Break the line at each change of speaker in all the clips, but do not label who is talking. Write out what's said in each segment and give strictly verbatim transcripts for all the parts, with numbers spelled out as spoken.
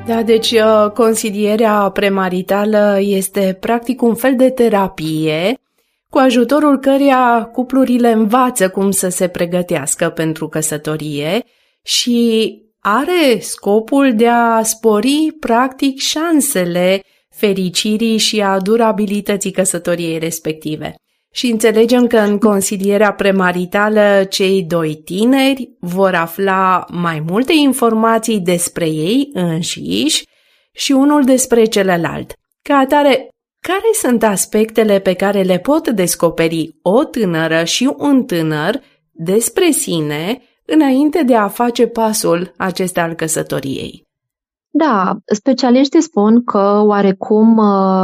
Da, deci consilierea premaritală este practic un fel de terapie cu ajutorul căreia cuplurile învață cum să se pregătească pentru căsătorie și are scopul de a spori practic șansele fericirii și a durabilității căsătoriei respective. Și înțelegem că în consilierea premaritală cei doi tineri vor afla mai multe informații despre ei înșiși și unul despre celălalt. Ca atare, care sunt aspectele pe care le pot descoperi o tânără și un tânăr despre sine înainte de a face pasul acesta al căsătoriei?
Da, specialiștii spun că oarecum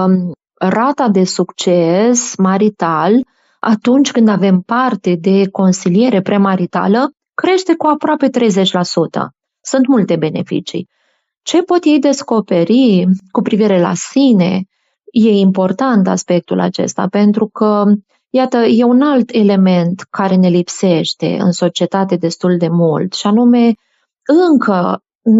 rata de succes marital, atunci când avem parte de consiliere premaritală, crește cu aproape treizeci la sută. Sunt multe beneficii. Ce pot ei descoperi cu privire la sine? E important aspectul acesta, pentru că, iată, e un alt element care ne lipsește în societate destul de mult, și anume, încă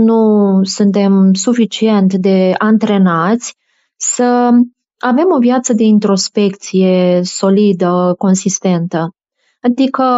nu suntem suficient de antrenați să avem o viață de introspecție solidă, consistentă. Adică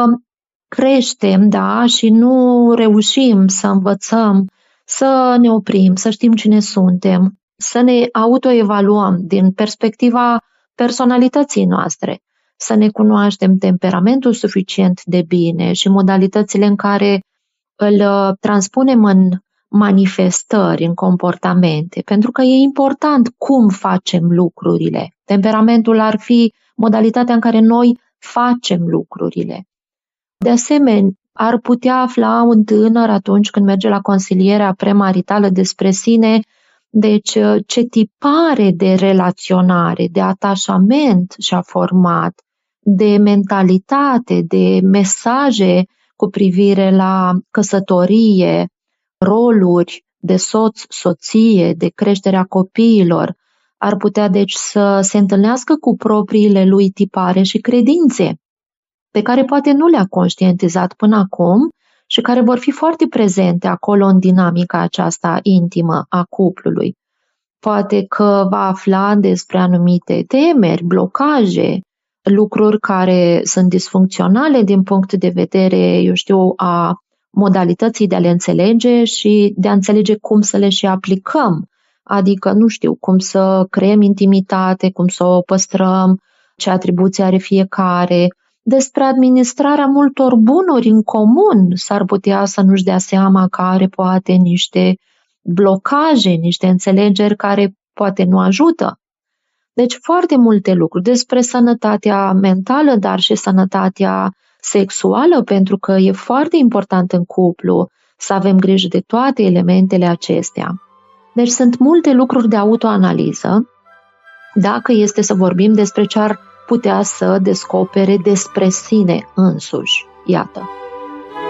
creștem, da, și nu reușim să învățăm, să ne oprim, să știm cine suntem, să ne autoevaluăm din perspectiva personalității noastre, să ne cunoaștem temperamentul suficient de bine și modalitățile în care îl transpunem în manifestări, în comportamente, pentru că e important cum facem lucrurile. Temperamentul ar fi modalitatea în care noi facem lucrurile. De asemenea, ar putea afla un tânăr atunci când merge la consilierea premaritală despre sine, deci ce tipare de relaționare, de atașament și-a format, de mentalitate, de mesaje cu privire la căsătorie, roluri de soț, soție, de creșterea copiilor, ar putea deci să se întâlnească cu propriile lui tipare și credințe, pe care poate nu le-a conștientizat până acum și care vor fi foarte prezente acolo în dinamica aceasta intimă a cuplului. Poate că va afla despre anumite temeri, blocaje, lucruri care sunt disfuncționale din punct de vedere, eu știu, a modalității de a le înțelege și de a înțelege cum să le și aplicăm. Adică, nu știu, cum să creăm intimitate, cum să o păstrăm, ce atribuții are fiecare. Despre administrarea multor bunuri în comun s-ar putea să nu-și dea seama că are poate niște blocaje, niște înțelegeri care poate nu ajută. Deci foarte multe lucruri despre sănătatea mentală, dar și sănătatea sexuală, pentru că e foarte important în cuplu să avem grijă de toate elementele acestea. Deci sunt multe lucruri de autoanaliză, dacă este să vorbim despre ce ar putea să descopere despre sine însuși. Iată.